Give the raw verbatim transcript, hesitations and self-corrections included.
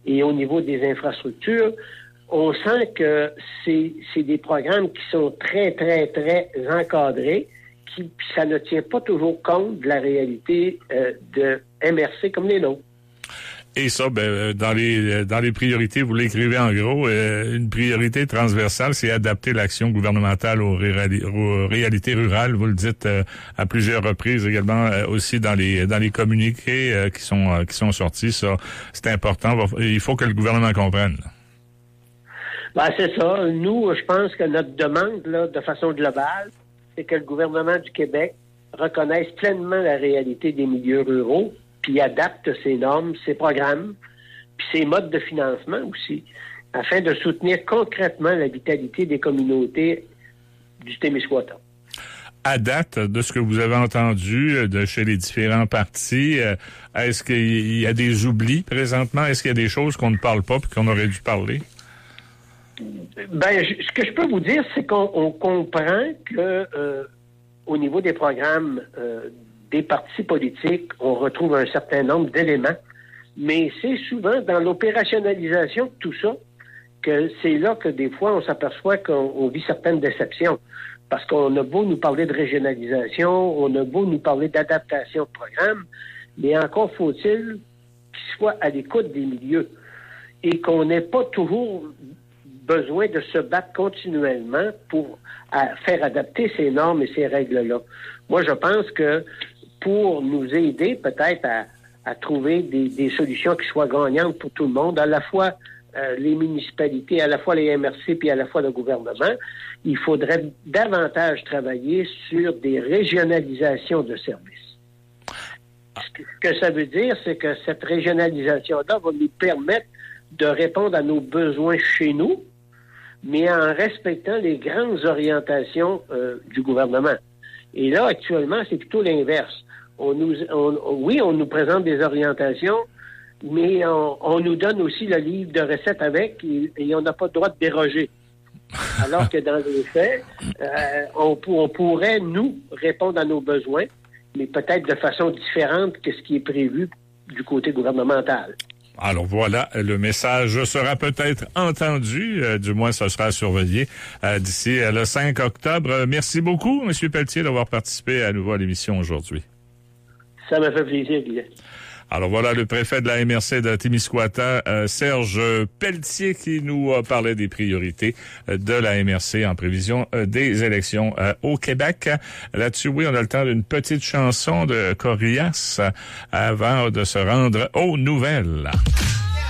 et au niveau des infrastructures, on sent que c'est, c'est des programmes qui sont très, très, très encadrés, qui puis ça ne tient pas toujours compte de la réalité euh, de M R C comme les nôtres. Et ça, ben, dans les dans les priorités, vous l'écrivez en gros, euh, une priorité transversale, c'est adapter l'action gouvernementale aux, réali- aux réalités rurales. Vous le dites euh, à plusieurs reprises également, euh, aussi dans les dans les communiqués euh, qui sont euh, qui sont sortis. Ça, c'est important. Il faut que le gouvernement comprenne. Ben, c'est ça. Nous, je pense que notre demande, là, de façon globale, c'est que le gouvernement du Québec reconnaisse pleinement la réalité des milieux ruraux, puis adapte ses normes, ses programmes, puis ses modes de financement aussi, afin de soutenir concrètement la vitalité des communautés du Témiscouata. À date de ce que vous avez entendu de chez les différents partis, est-ce qu'il y a des oublis présentement? Est-ce qu'il y a des choses qu'on ne parle pas et qu'on aurait dû parler? Ben, je, ce que je peux vous dire, c'est qu'on on comprend que euh, au niveau des programmes euh, des partis politiques, on retrouve un certain nombre d'éléments, mais c'est souvent dans l'opérationnalisation de tout ça que c'est là que des fois on s'aperçoit qu'on on vit certaines déceptions. Parce qu'on a beau nous parler de régionalisation, on a beau nous parler d'adaptation de programme, mais encore faut-il qu'ils soient à l'écoute des milieux et qu'on n'ait pas toujours besoin de se battre continuellement pour à faire adapter ces normes et ces règles-là. Moi, je pense que pour nous aider peut-être à, à trouver des, des solutions qui soient gagnantes pour tout le monde, à la fois euh, les municipalités, à la fois les M R C, puis à la fois le gouvernement, il faudrait davantage travailler sur des régionalisations de services. Ce que ça veut dire, c'est que cette régionalisation-là va nous permettre de répondre à nos besoins chez nous, mais en respectant les grandes orientations euh, du gouvernement. Et là, actuellement, c'est plutôt l'inverse. On nous, on, oui, on nous présente des orientations, mais on, on nous donne aussi le livre de recettes avec, et, et on n'a pas le droit de déroger. Alors que dans les faits, euh, on, on pourrait, nous, répondre à nos besoins, mais peut-être de façon différente que ce qui est prévu du côté gouvernemental. Alors voilà, le message sera peut-être entendu, euh, du moins ce sera surveillé euh, d'ici euh, le cinq octobre. Merci beaucoup, M. Pelletier, d'avoir participé à nouveau à l'émission aujourd'hui. Ça m'a fait plaisir, Guillet. Alors voilà le préfet de la M R C de Témiscouata, euh, Serge Pelletier, qui nous euh, parlait des priorités euh, de la M R C en prévision euh, des élections euh, au Québec. Là-dessus, oui, on a le temps d'une petite chanson de Corias euh, avant de se rendre aux nouvelles.